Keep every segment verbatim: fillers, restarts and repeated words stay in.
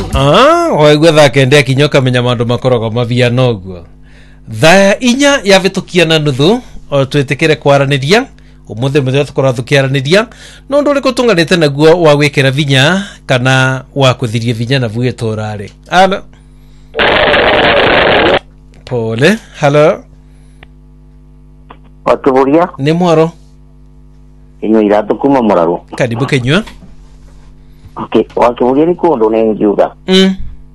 Ah, waigua thakende kinyoka menya mandu makorogo mavia noguo. Tha inya yavitukia na nuthu o twetekere kwaraniria umuthe muthe tukora tukiaraniria no nduri kutunganite naguo wa gwikira vinya kana wa kuthirie vinya na vuye torare. Ala. Pole. Hello. Watuburia ni mwaro inyo iratu kuma muraru karibu kenywa. Okay, watuburia ni kundu ne ngiuga mm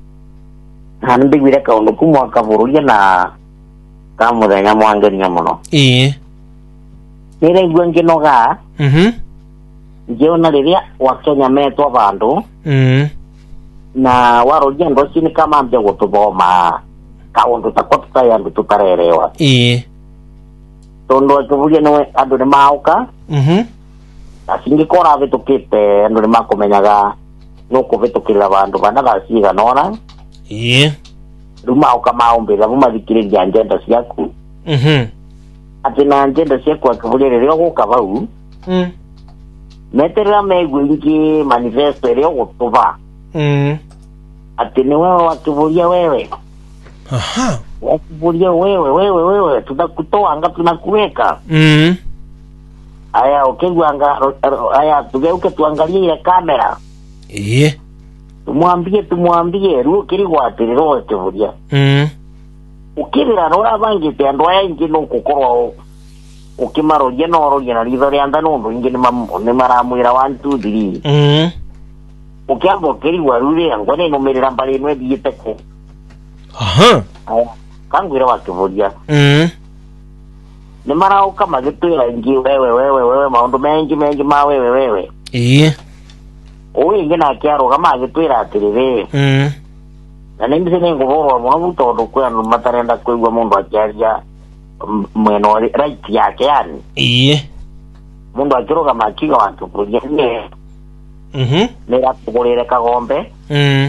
han bigwira ka undu kuma kabururia na kamuthenya mwangenia muno ii nire igwe nginoga mhm ngiona riria wa Kenya metwa bandu mm na waroria ndo chini kama ambia gututhoma ka undu takota ya ndu tutarerewa ii tondo tuburia no andu ni mauka mhm asingi kora vitukite andu ni makumenyaga no kuvitukira bandu bana basiga nona ii ruma ukamaombera mumathikiriria agenda ciaku mhm ati na agenda ciaku akivuria rio gukavau mm meterera megwingi manifesto rio gutuva mm ati ni wewe wakivuria wewe aha wakivuria wewe wewe wewe tunakutoa anga tunakuweka mm aya ukigwanga aya tugeuke tuangalie ile kamera ii tumwambie tumwambie ruo kirigwatiriro kivuria mm ukirira rora bangite andu aya ingi no kukorwo ukimaroria no roria na ritho ria nda no ingi ni maramwira one two three mm ukiambo kirigwa rure ngone no merera mbali no thiite ku aha aya kangwira wakivuria mm ni marauka magitwira ingi wewe wewe wewe maundu mengi mengi ma wewe wewe ii owe ingi na kiaro kama agitwira atirire mm na nimi sene ngororo muno tondu kwa no matarenda kuigwa mundu akiaria mweno right yake yani ii mundu akiroga makiga watu kuria ne mhm nira kugurire kagombe mm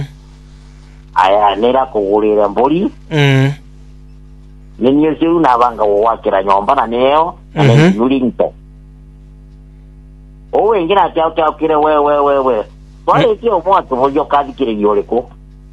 aya nira kugurire mburi mm ninyo ciu na banga gwakira nyomba na neo na nurinto owe ingi na kiao kiao kire we we we we wale kio mwatu hojo kazi kire yoreko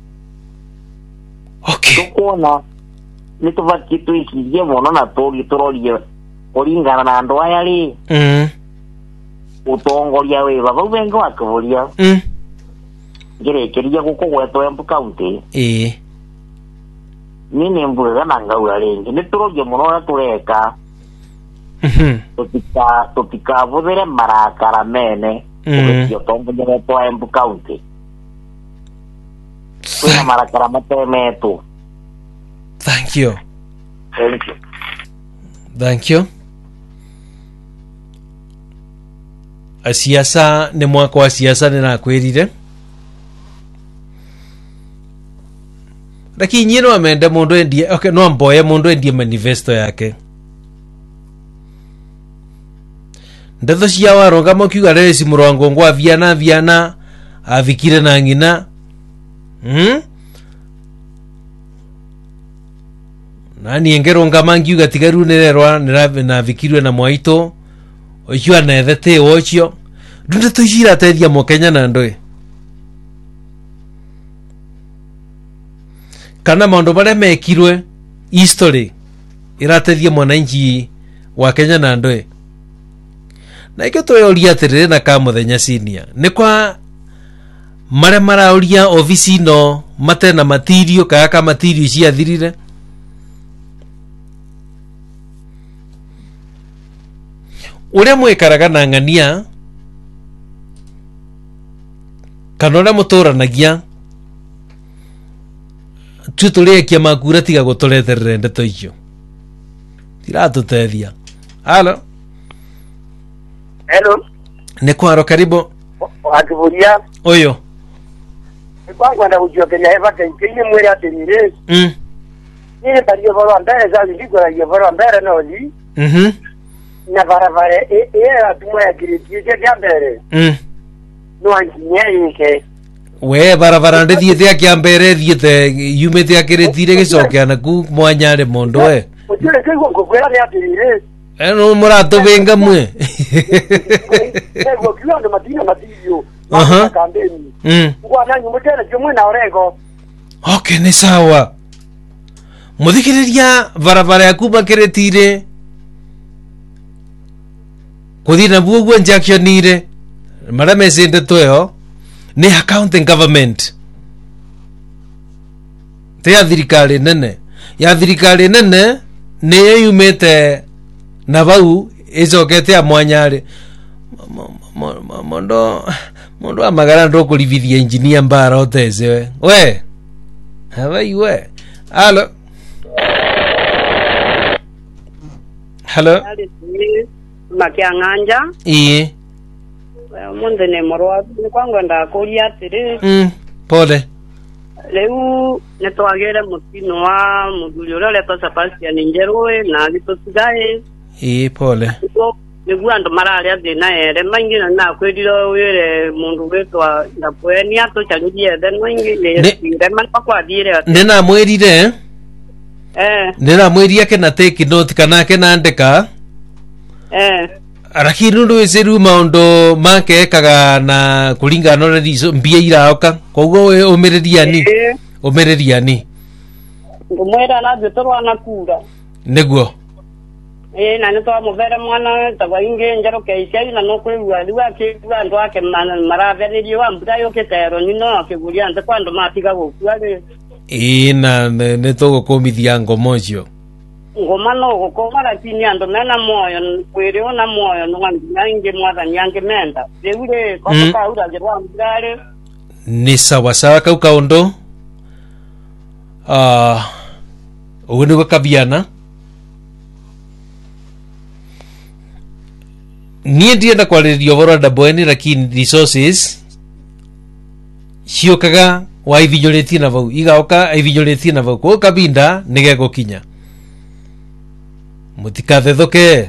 okay tukona nituvaki tuikirie mono na togi turorie kuringana na andu aya ri mm utongoria we baba wengo wakuvuria mm ngire kiria guko gweto Embu County ii nini mbuga na ngaura ringi niturorie mono na tureka mhm tutika tutika vudire marakara mene ukio tongoria gweto Embu County kuna marakara matemetu. Thank you. Thank you. Thank you. Asiasa ni mwaka wa siasa ninakwirire. Lakini nyino amenda mundu endie okay no mboye mundu endie manifesto yake. Ndatho cia waronga mokiuga resi murongo ngwa viana viana avikire na ngina. Hmm? Nani engeronga mangiuga tigaru nererwa nirave na vikirwe na mwaito oiwa na ethete wochio ndunde tujira tethia mo Kenya na ndoe kana maundu bare mekirwe history iratethia mwananchi wa Kenya na ndoe na iketo yoria atirire na ka muthenya senior ni kwa mare marauria ofisi no mate na material kaya ka material cia thirire uria mwikaraga na ngania kana uria muturanagia tu turekia makura tiga gutureterere ndeto icio tiratutethia. Halo hello ni kwaro karibu wakivuria oyo kwanza nda ujio Kenya heva tenjini mwere atenire mm nini bariyo baro ambere za ligora yo baro ambere no li mhm na barabara e e atumwa ya kiriti je ambere mm no anjinya yake we barabara ndithiete akiambere thiete yumite akiritire gicokea na ku mwanyare mondo we ujire kego ngokwera ni atenire eno muratubenga mwe ego kilo ndo matina matiyo Aha. Kampeni. Mm. Kwa na nyumutera kimwe na orego. Okay, ni sawa. Muthikiriria barabara yaku bakiretire kuthi na bugu injection ire mara mesinde toyo ni accounting government te ya thirikari nene ya thirikari nene ni yumete na bau icokete amwanyari mondo mondo amagara ndo kulivithia engineer mbara oteze we we habai we alo hello makianganja ii munde ne morwa kwangu nda kuria tiri mm pole leu ne twagere mutino wa muthuri uria leto sapasi ninjerwe na gitusigae ii pole niguo andu mararia thina ere maingi na kwirire wire mundu witwa na pweni atucaririe then maingi ne manwa kwathire nena mwirire eh nena mwiria kena take note kana kena andika eh araki nundu wiciru maundu makekaga na kuringana na riso mbia iraoka koguo umiririani umiririani ngumwira na thitoro na kura niguo eh na nito muvere mwana tawainge njero keisia na no kwirua riwa kiwa andu ake maraveririo wa mbuga yoketero nino akiguria ante kwando matiga gukua ri ina ne togo komithia ngomocio ngoma no gukoma lakini andu mena moyo kwire ona moyo no ngange mwathani yange menda reure koka ura jerwa mbuga ni sawa sawa kau kaundu ah ugu niguo kabiana niä ndienda kwarĩrĩria ũhoro ndabweni lakini resources ciũkaga wa ivinyũrĩtie na vau igaoka ivinyũrĩtie na vau koguo kabinda nĩ gegũkinya mũtikathethũke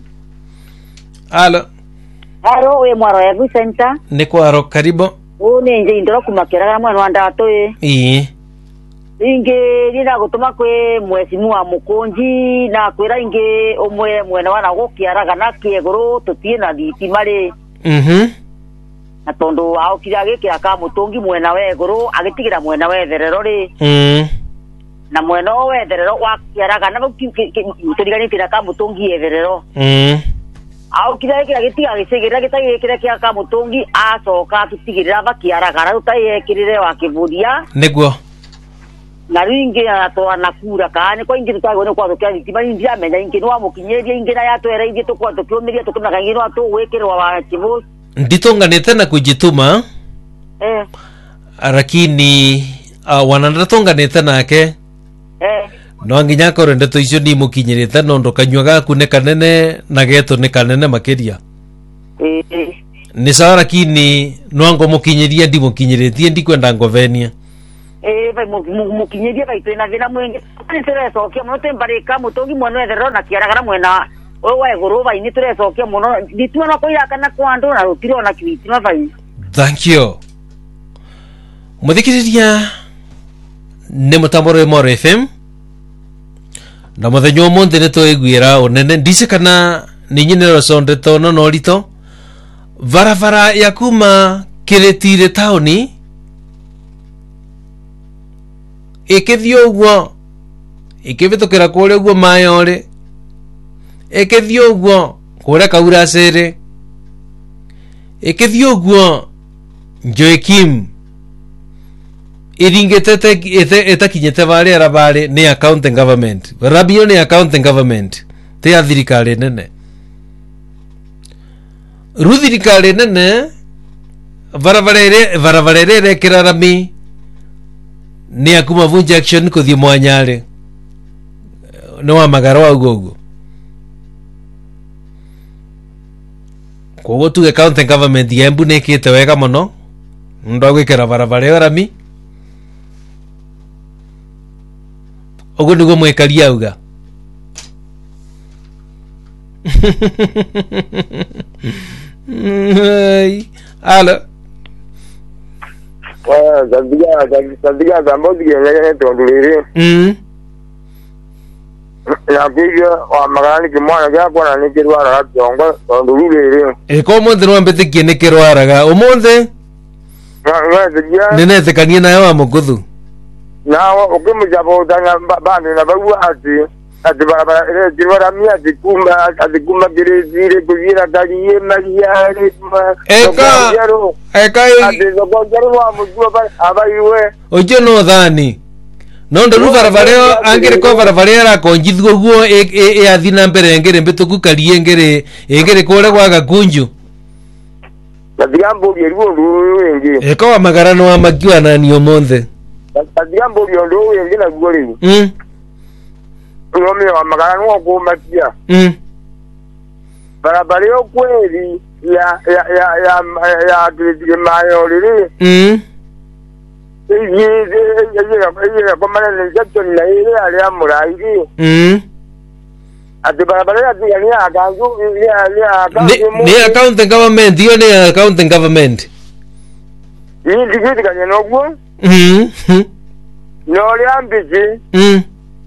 alo aro we mwaro ya center nĩ kwaro karibu u nĩ nje indoro kumakĩraga mwana wa ndatũ ĩ inge rira gutuma kwe mwesimu wa mukunji na kwira inge umwe mwene wana gukiaraga na kieguru tutie na thitima ri mhm na tondu ao kira gikira ka mutungi mwena wa eguru agitigira mwena wa etherero ri mhm na mwena wa etherero wa kiaraga na mutungi kira ka mutungi etherero mhm ao kira gikira gitiga gicigira gitagi kira kia ka mutungi acoka tutigirira bakiaraga na tutayekirire wa kiburia niguo na ringi atwa nakura kane kwa ingi tutagone kwa tukya thitima ingi amenya ingi no amukinyeria ingi na yatwera ingi tukwa tukiumiria tukimaga ingi no atugwikirwa wa kibu nditonganite na kujituma eh lakini uh, wanandatonganite nake eh no nginya korwo ndeto icio ni mukinyirite nondo kanyua gaku ne kanene na geto ne kanene makiria eh ni sawa lakini no ngo mukinyiria ndi mukinyiritie ndi kwenda ngovenia eh vai mukinyeria vai tena vina mwenge ni turecokia muno tembarika mutongi mwana etherero na kiaragara mwena owe eguru vai ni turecokia muno nditua no koira kana kwandu na rutiro na kwiti no vai thank you muthikiriria ne mutamoro Moro F M na muthenya umunthi ni twiguira unene ndice kana ni nyinero sondeto no no rito varavara ya kuma Kiretire tauni ikithio uguo ikivitukira kuria uguo mayore ikithio uguo kuria kauracere ikithio uguo Joakim iringitete itakinyite bari ara bari ni accounting government rabio ni accounting government te ya thirikari nene ruthirikari nene varavarere varavarere kirarami ni akuma vunja action kuthi mwanyare no wa magaro wa ugogo kogo tu accounting government yembu nekite wega muno ndo gwikira varavarere rami ogo niguo mwekaria auga alo eh zabiga zabiga zambozi ngene tondulire mm ya biga wa magani kimwana gya kwa ni kirwara ratongo tondulire e ko mo ndro mbete kine kirwaraga umunthe ninetekanie nayo wa mukuthu nawo ukimujabo danga bande na bagwa ati ati barabara ile jirwara mia ati kuma ati kuma girezire kuvira kaliye mariare eka eka ati zogongero wa mujua ba abaiwe ojo no thani no ndo ru barabareo angere ko barabareo ra konjithwo guo e e athina mbere ngere mbituku kaliye ngere ngere kore kwa gakunju Adiambo yeruo ruwengi eka wa magarano wa makiwa na ni omonthe Adiambo yondo wengi na gori mm Nomi wa magarano ko makia mm Barabareo kweli ya ya ya ya ya ya mayo lili mm Ye ye ye ye ko mana le jato na ile ale amuraidi mm ati barabara ati yani akanzu ya ya akanzu ni account government yo ni account government ni digiti kanye nogwo mm no le ambiji mm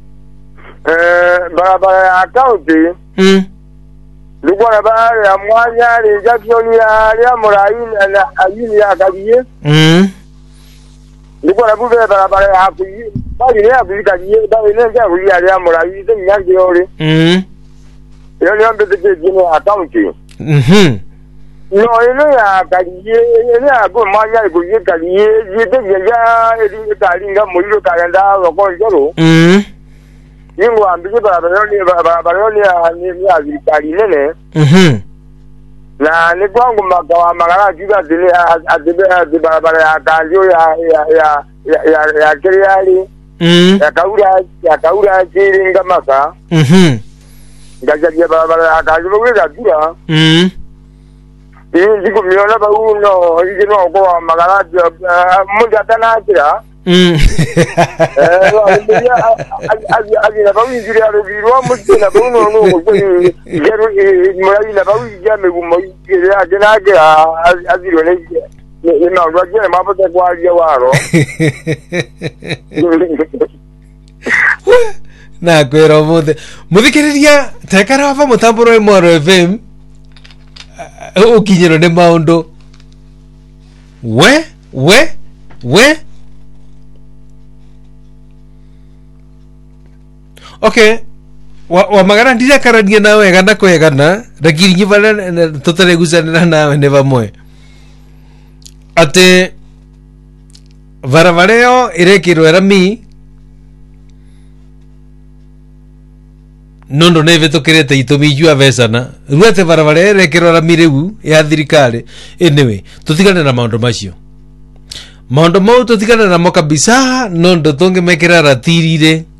eh barabara account mm lugwa bara ya mwanya le jato ya ya murai na ayini ya kabiye mm lugwa na bube barabara ya kuyi bali ne abikanye bali ne ja kuyi ya murai de nyange yore mm yo ni ambe de jine account mhm no ene ya kaliye ene ya go manya go ye kaliye ye de ya eri kalinga muliro kalenda ko njoro mhm ingo ambije barabara ni barabara ni ni ya zikali nene mhm na ni kwangu makawa magara jiga dile adibe adi barabara ya kanjo ya ya ya ya ya kiriali mhm ya kaura ya kaura chiringa maka mhm ngaja barabara ya kanjo we gadura mhm Ini jiku miona ba uno hiji no ko magara muda tanatira mm eh aji aji na ba winjiri aro girwa muda na ba uno no ko geru mura na ba winjiri ya megu mo ya gena ga aji ro ne ni na ro je ma ba kwa ya waro na kwero muthe muthikiriria tekara va mutamburo imoro F M ukinyiro ne maundu we we we okay wa, wa magana ndira karania nawe gana kwegana lakini nyivale totale guzana nawe ne vamwe ate varavareo irekiro erami nondo neve tokirete itumi jua vesana ruete barabara rekero ra mireu ya thirikari anyway tutigane na maundu macio maundu mau tutigane na mo kabisa nondo tonge mekera ratirire